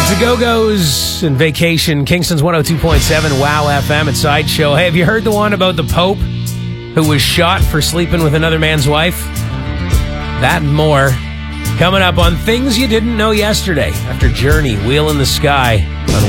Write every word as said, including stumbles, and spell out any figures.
It's the Go-Go's and Vacation, Kingston's one oh two point seven Wow F M at Sideshow. Hey, have you heard the one about the Pope who was shot for sleeping with another man's wife? That and more coming up on Things You Didn't Know Yesterday after Journey, Wheel in the Sky.